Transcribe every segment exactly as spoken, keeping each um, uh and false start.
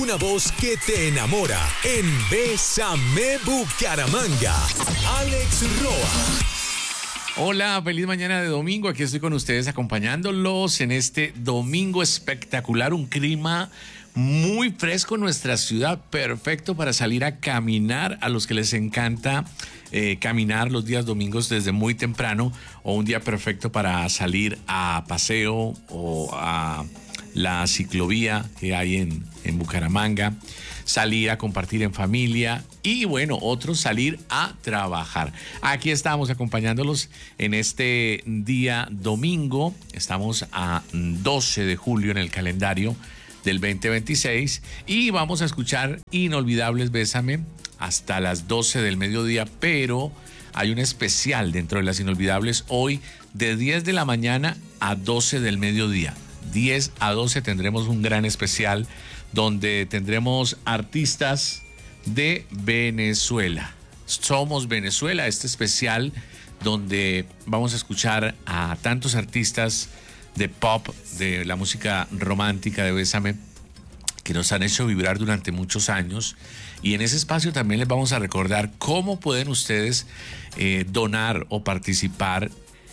una voz que te enamora en Bésame Bucaramanga. Alex Roa. Hola, feliz mañana de domingo. Aquí estoy con ustedes acompañándolos en este domingo espectacular. Un clima muy fresco en nuestra ciudad, perfecto para salir a caminar. A los que les encanta eh, caminar los días domingos desde muy temprano, o un día perfecto para salir a paseo o a la ciclovía que hay en, en Bucaramanga, salir a compartir en familia y bueno, otros salir a trabajar. Aquí estamos acompañándolos en este día domingo. Estamos a doce de julio en el calendario del veinte veintiséis y vamos a escuchar Inolvidables Bésame hasta las doce del mediodía, pero hay un especial dentro de las Inolvidables hoy de diez de la mañana a doce del mediodía. diez a doce tendremos un gran especial donde tendremos artistas de Venezuela. Somos Venezuela, este especial donde vamos a escuchar a tantos artistas de pop, de la música romántica de Bésame, que nos han hecho vibrar durante muchos años. Y en ese espacio también les vamos a recordar cómo pueden ustedes eh, donar o participar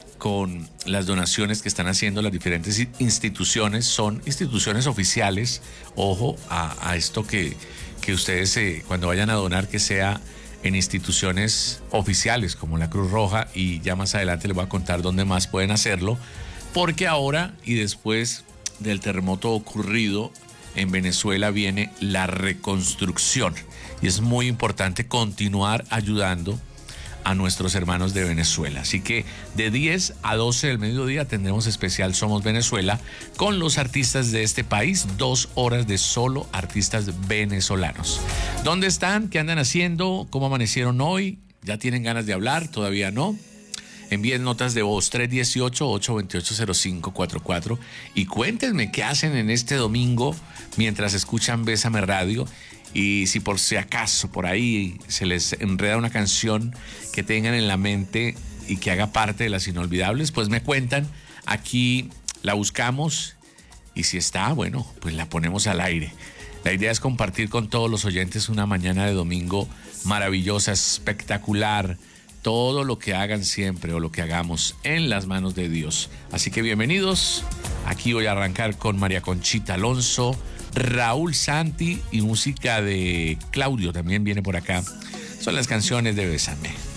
con las donaciones que están haciendo las diferentes instituciones. Son instituciones oficiales. Ojo a, a esto que, que ustedes eh, cuando vayan a donar, que sea en instituciones oficiales como la Cruz Roja, y ya más adelante les voy a contar dónde más pueden hacerlo, porque ahora y después del terremoto ocurrido en Venezuela viene la reconstrucción y es muy importante continuar ayudando a nuestros hermanos de Venezuela. Así que de diez a doce del mediodía tendremos especial Somos Venezuela con los artistas de este país, dos horas de solo artistas venezolanos. ¿Dónde están? ¿Qué andan haciendo? ¿Cómo amanecieron hoy? ¿Ya tienen ganas de hablar? ¿Todavía no? Envíen notas de voz tres uno ocho, ocho dos ocho, cero cinco cuatro cuatro y cuéntenme qué hacen en este domingo mientras escuchan Bésame Radio. Y si por si acaso por ahí se les enreda una canción que tengan en la mente y que haga parte de las Inolvidables, pues me cuentan, aquí la buscamos y si está, bueno, pues la ponemos al aire. La idea es compartir con todos los oyentes una mañana de domingo maravillosa, espectacular. Todo lo que hagan siempre o lo que hagamos en las manos de Dios. Así que bienvenidos. Aquí voy a arrancar con María Conchita Alonso, Raúl Santi y música de Claudio también viene por acá. Son las canciones de Bésame.